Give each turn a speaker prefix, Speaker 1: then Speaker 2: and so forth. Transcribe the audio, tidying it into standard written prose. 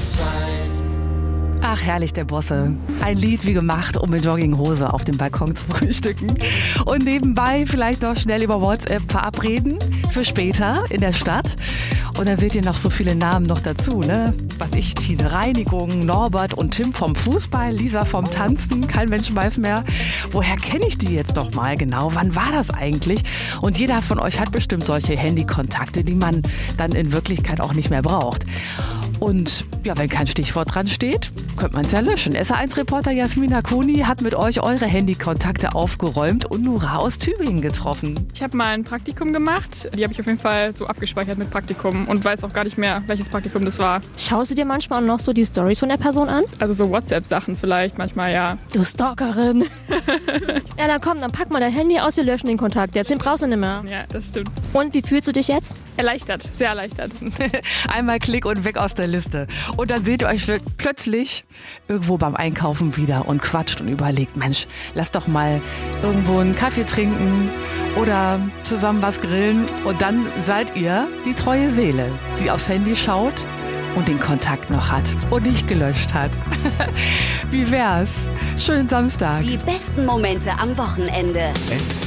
Speaker 1: Ach, herrlich, der Bosse. Ein Lied wie gemacht, um mit Jogginghose auf dem Balkon zu frühstücken. Und nebenbei vielleicht noch schnell über WhatsApp verabreden für später in der Stadt. Und dann seht ihr noch so viele Namen noch dazu, ne? Tine Reinigung, Norbert und Tim vom Fußball, Lisa vom Tanzen. Kein Mensch weiß mehr, woher kenne ich die jetzt noch mal genau? Wann war das eigentlich? Und jeder von euch hat bestimmt solche Handykontakte, die man dann in Wirklichkeit auch nicht mehr braucht. Und ja, wenn kein Stichwort dran steht, könnte man es ja löschen. SR1-Reporter Jasmina Kuni hat mit euch eure Handykontakte aufgeräumt und Nura aus Tübingen getroffen.
Speaker 2: Ich habe mal ein Praktikum gemacht. Die habe ich auf jeden Fall so abgespeichert mit Praktikum und weiß auch gar nicht mehr, welches Praktikum das war.
Speaker 3: Schaust du dir manchmal noch so die Storys von der Person an?
Speaker 2: Also so WhatsApp-Sachen vielleicht manchmal, ja.
Speaker 3: Du Stalkerin. Ja, dann komm, dann pack mal dein Handy aus, wir löschen den Kontakt jetzt. Den brauchst du nicht mehr.
Speaker 2: Ja, das stimmt.
Speaker 3: Und wie fühlst du dich jetzt?
Speaker 2: Erleichtert, sehr erleichtert.
Speaker 1: Einmal Klick und weg aus der Liste. Und dann seht ihr euch plötzlich irgendwo beim Einkaufen wieder und quatscht und überlegt, Mensch, lass doch mal irgendwo einen Kaffee trinken oder zusammen was grillen. Und dann seid ihr die treue Seele, die aufs Handy schaut und den Kontakt noch hat und nicht gelöscht hat. Wie wär's? Schönen Samstag.
Speaker 4: Die besten Momente am Wochenende.